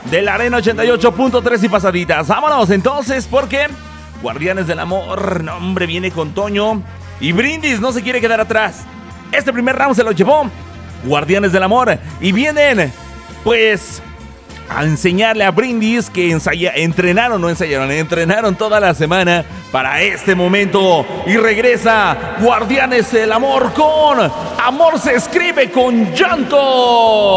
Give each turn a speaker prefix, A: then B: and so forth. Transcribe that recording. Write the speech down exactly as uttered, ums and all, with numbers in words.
A: de la Arena ochenta y ocho punto tres y pasaditas. Vámonos entonces porque Guardianes del Amor, no, hombre, viene con Toño y Brindis no se quiere quedar atrás. Este primer round se lo llevó Guardianes del Amor y vienen pues a enseñarle a Brindis que ensaya, entrenaron, no ensayaron, entrenaron toda la semana para este momento. Y regresa Guardianes del Amor con Amor se escribe con llanto.